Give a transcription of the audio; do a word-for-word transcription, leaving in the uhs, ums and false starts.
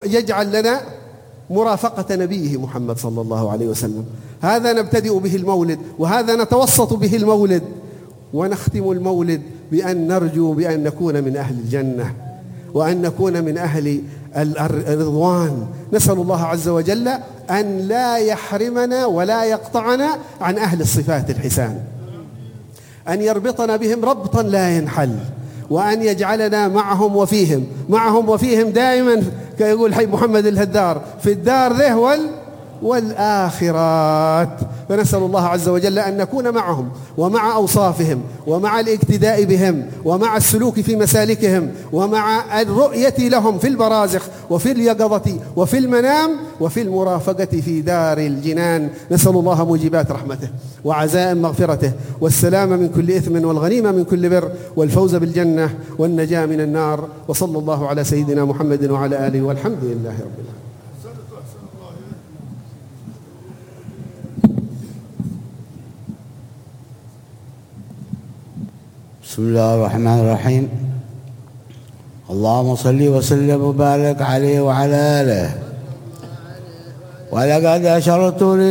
يجعل لنا مرافقة نبيه محمد صلى الله عليه وسلم. هذا نبتدئ به المولد، وهذا نتوسط به المولد، ونختم المولد بأن نرجو بأن نكون من أهل الجنة، وأن نكون من أهل الرضوان. نسأل الله عز وجل أن لا يحرمنا ولا يقطعنا عن أهل الصفات الحسان، أن يربطنا بهم ربطا لا ينحل، وأن يجعلنا معهم وفيهم معهم وفيهم دائما، كيقول حي محمد الهدار، في الدار ذه وال والآخرات. فنسأل الله عز وجل أن نكون معهم ومع أوصافهم ومع الاقتداء بهم ومع السلوك في مسالكهم ومع الرؤية لهم في البرازخ وفي اليقظة وفي المنام وفي المرافقة في دار الجنان. نسأل الله موجبات رحمته وعزائم مغفرته والسلام من كل إثم والغنيمة من كل بر والفوز بالجنة والنجاة من النار. وصلى الله على سيدنا محمد وعلى آله والحمد لله رب العالمين. بسم الله الرحمن الرحيم. اللهم صل وسلم وبارك عليه وعلى آله. ولقد أشرت